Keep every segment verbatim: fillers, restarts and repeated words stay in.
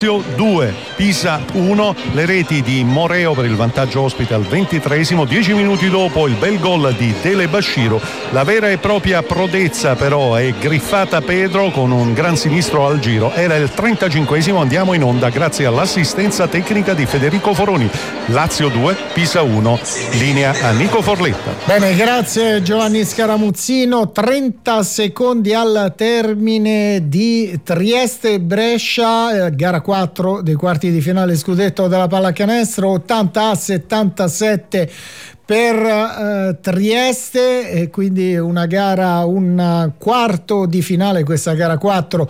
due, Pisa uno, le reti di Moreo per il vantaggio ospite al ventitreesimo, dieci minuti dopo il bel gol di Dele Bashiru. La vera e propria prodezza però è Griffata Pedro con un gran sinistro al giro, era il trentacinquesimo. Andiamo in onda grazie all'assistenza tecnica di Federico Foroni. Lazio due, Pisa uno, linea a Nico Forletta. Bene, grazie Giovanni Scaramuzzino. trenta secondi al termine di Trieste-Brescia, eh, gara quattro dei quarti di finale scudetto della pallacanestro, ottanta a settantasette per eh, Trieste, e quindi una gara, un quarto di finale, questa gara quattro.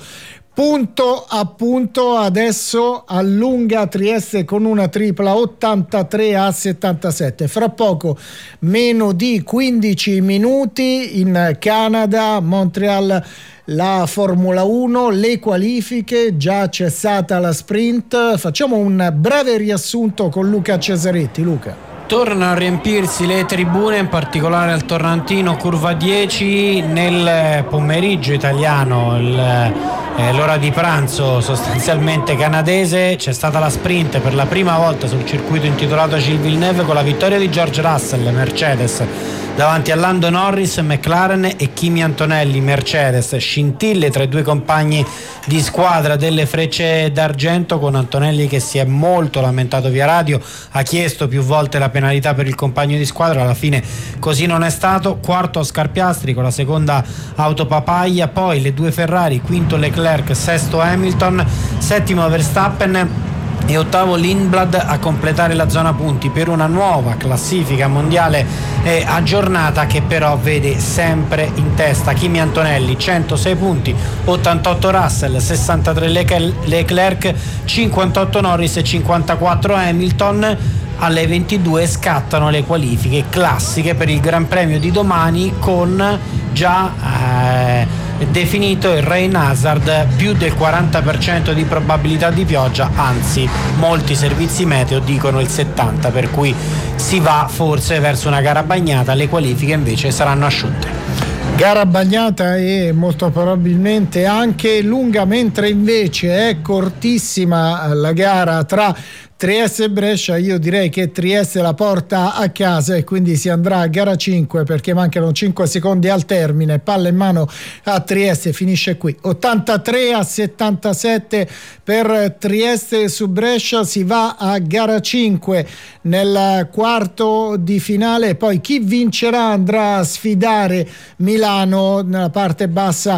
Punto a punto, adesso allunga Trieste con una tripla, ottantatré a settantasette. Fra poco, meno di quindici minuti, in Canada, Montreal, la Formula uno, le qualifiche, già cessata la sprint. Facciamo un breve riassunto con Luca Cesaretti. Luca. Tornano a riempirsi le tribune, in particolare al Torrantino, curva dieci, nel pomeriggio italiano, il, eh, l'ora di pranzo sostanzialmente canadese. C'è stata la sprint per la prima volta sul circuito intitolato Gilles Villeneuve, con la vittoria di George Russell, Mercedes, davanti a Lando Norris, McLaren, e Kimi Antonelli, Mercedes. Scintille tra i due compagni di squadra delle Frecce d'Argento, con Antonelli che si è molto lamentato via radio, ha chiesto più volte la penalità per il compagno di squadra, alla fine così non è stato. Quarto Oscar Piastri con la seconda auto Papaglia, poi le due Ferrari, quinto Leclerc, sesto Hamilton, settimo Verstappen e ottavo Lindblad a completare la zona punti per una nuova classifica mondiale eh, aggiornata, che però vede sempre in testa Kimi Antonelli, centosei punti, ottantotto Russell, sessantatré Leclerc, cinquantotto Norris e cinquantaquattro Hamilton. Alle ventidue scattano le qualifiche classiche per il Gran Premio di domani, con già eh, definito il Rain Hazard, più del quaranta per cento di probabilità di pioggia, anzi molti servizi meteo dicono il settanta per cento, per cui si va forse verso una gara bagnata. Le qualifiche invece saranno asciutte. Gara bagnata e molto probabilmente anche lunga, mentre invece è cortissima la gara tra Trieste e Brescia. Io direi che Trieste la porta a casa e quindi si andrà a gara cinque, perché mancano cinque secondi al termine. Palla in mano a Trieste, finisce qui ottantatré a settantasette per Trieste su Brescia. Si va a gara cinque nel quarto di finale, poi chi vincerà andrà a sfidare Milano nella parte bassa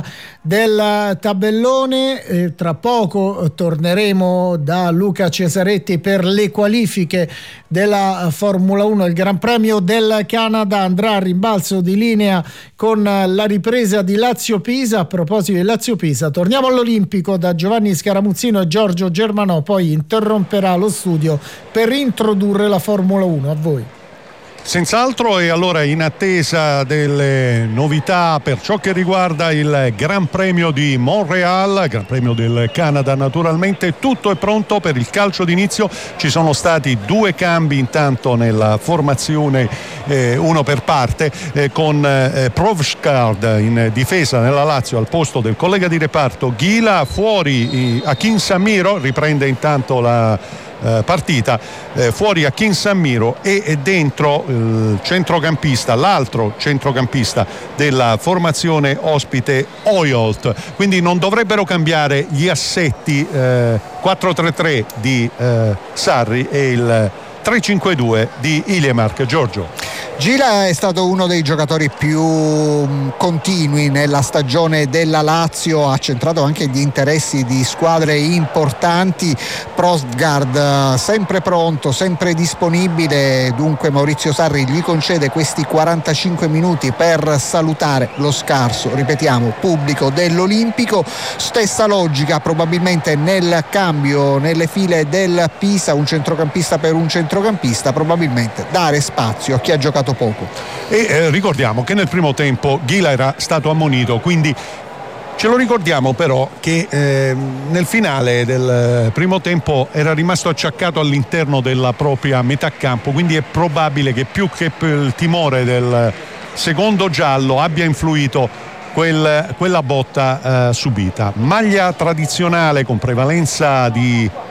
del tabellone. Eh, tra poco torneremo da Luca Cesaretti per per le qualifiche della Formula uno. Il Gran Premio del Canada andrà a rimbalzo di linea con la ripresa di Lazio-Pisa. A proposito di Lazio-Pisa, torniamo all'Olimpico da Giovanni Scaramuzzino e Giorgio Germanò, poi interromperà lo studio per introdurre la Formula uno. A voi. Senz'altro, e allora in attesa delle novità per ciò che riguarda il Gran Premio di Montreal, Gran Premio del Canada naturalmente, tutto è pronto per il calcio d'inizio. Ci sono stati due cambi intanto nella formazione, eh, uno per parte, eh, con eh, Provskard in difesa nella Lazio al posto del collega di reparto Ghila, fuori eh, Akin Samiro, riprende intanto la partita, eh, fuori Akin Samiro, e, e dentro il centrocampista, l'altro centrocampista della formazione ospite, Oyolt. Quindi non dovrebbero cambiare gli assetti eh, quattro tre tre di eh, Sarri e il tre cinque due di Iliemark. Giorgio. Gila è stato uno dei giocatori più continui nella stagione della Lazio, ha centrato anche gli interessi di squadre importanti. Provskard sempre pronto, sempre disponibile, dunque Maurizio Sarri gli concede questi quarantacinque minuti per salutare lo scarso, ripetiamo, pubblico dell'Olimpico. Stessa logica probabilmente nel cambio nelle file del Pisa, un centrocampista per un centrocampista, probabilmente dare spazio a chi ha giocato poco. E eh, ricordiamo che nel primo tempo Ghila era stato ammonito, quindi ce lo ricordiamo però che eh, nel finale del primo tempo era rimasto acciaccato all'interno della propria metà campo, quindi è probabile che più che il timore del secondo giallo abbia influito quel, quella botta eh, subita. Maglia tradizionale con prevalenza di